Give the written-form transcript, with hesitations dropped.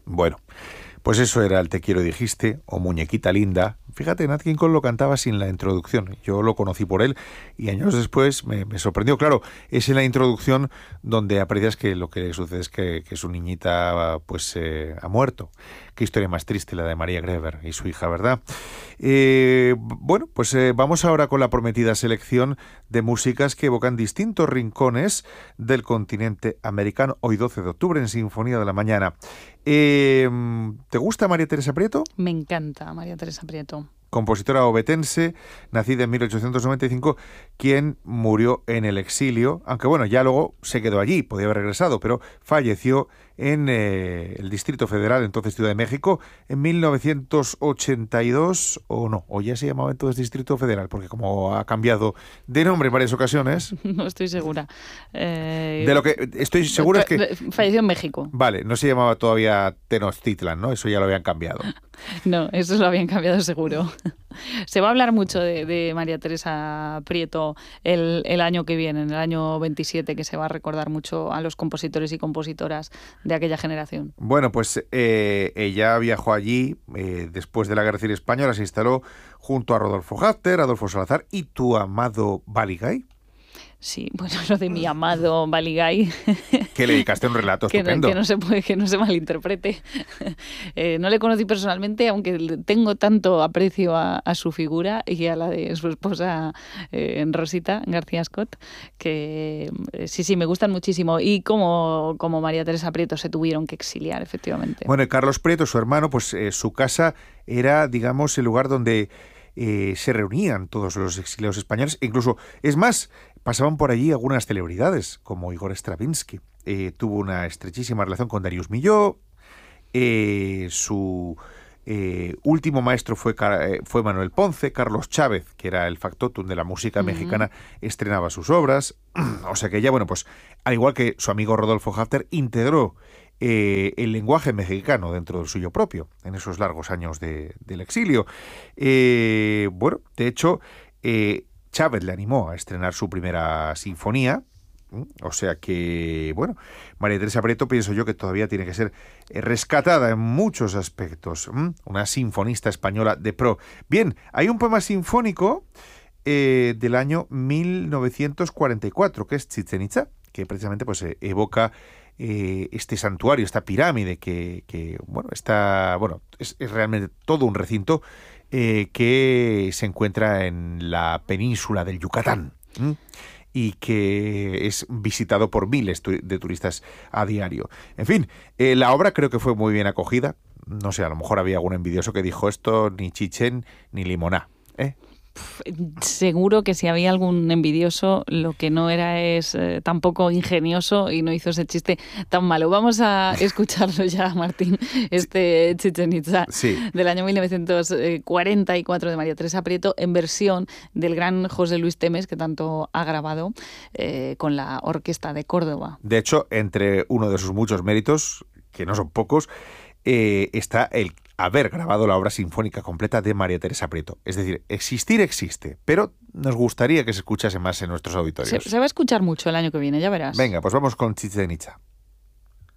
Bueno, pues eso era el Te quiero dijiste o Muñequita linda. Fíjate, Nat King Cole lo cantaba sin la introducción. Yo lo conocí por él y años después me sorprendió. Claro, es en la introducción donde aprecias que lo que sucede es que su niñita pues ha muerto. Qué historia más triste la de María Greber y su hija, ¿verdad? Bueno, pues vamos ahora con la prometida selección de músicas que evocan distintos rincones del continente americano. Hoy 12 de octubre en Sinfonía de la Mañana. ¿Te gusta María Teresa Prieto? Me encanta María Teresa Prieto. Compositora ovetense, nacida en 1895, quien murió en el exilio, aunque bueno, ya luego se quedó allí, podía haber regresado, pero falleció en el Distrito Federal, entonces Ciudad de México, en 1982, o no, o ya se llamaba entonces Distrito Federal, porque como ha cambiado de nombre en varias ocasiones. No estoy segura. De lo que estoy seguro es que... Falleció en México. Vale, no se llamaba todavía Tenochtitlan, ¿no? Eso ya lo habían cambiado. No, eso lo habían cambiado seguro. Se va a hablar mucho de María Teresa Prieto el año que viene, en el año 27, que se va a recordar mucho a los compositores y compositoras de aquella generación. Bueno, pues ella viajó allí después de la Guerra Civil Española, se instaló junto a Rodolfo Hafter, Adolfo Salazar y tu amado Baligay. Sí, bueno, lo de mi amado Baligay. Que le dedicaste un relato estupendo. Que no se malinterprete. No le conocí personalmente, aunque tengo tanto aprecio a su figura y a la de su esposa Rosita García Scott, que sí, me gustan muchísimo. Y como María Teresa Prieto se tuvieron que exiliar, efectivamente. Bueno, y Carlos Prieto, su hermano, pues su casa era, digamos, el lugar donde se reunían todos los exiliados españoles. Incluso, es más, pasaban por allí algunas celebridades, como Igor Stravinsky. Tuvo una estrechísima relación con Darius Milhaud. Su último maestro fue Manuel Ponce. Carlos Chávez, que era el factotum de la música mexicana, estrenaba sus obras. O sea que ella, bueno, pues al igual que su amigo Rodolfo Hafter, integró el lenguaje mexicano dentro del suyo propio, en esos largos años del exilio. Bueno, de hecho, Chávez le animó a estrenar su primera sinfonía. O sea que, bueno, María Teresa Prieto pienso yo que todavía tiene que ser rescatada en muchos aspectos. Una sinfonista española de pro. Bien, hay un poema sinfónico del año 1944, que es Chichén Itzá, que precisamente pues evoca este santuario, esta pirámide que bueno, es realmente todo un recinto que se encuentra en la península del Yucatán. Y que es visitado por miles de turistas a diario. En fin, la obra creo que fue muy bien acogida. No sé, a lo mejor había algún envidioso que dijo esto, ni Chichén ni limoná. Seguro que si había algún envidioso, lo que no era es tampoco ingenioso y no hizo ese chiste tan malo. Vamos a escucharlo ya, Martín, Chichén Itzá, sí, del año 1944 de María Teresa Prieto, en versión del gran José Luis Temes, que tanto ha grabado con la Orquesta de Córdoba. De hecho, entre uno de sus muchos méritos, que no son pocos, está el haber grabado la obra sinfónica completa de María Teresa Prieto. Es decir, existir existe, pero nos gustaría que se escuchase más en nuestros auditorios. Se va a escuchar mucho el año que viene, ya verás. Venga, pues vamos con Chichén Itzá.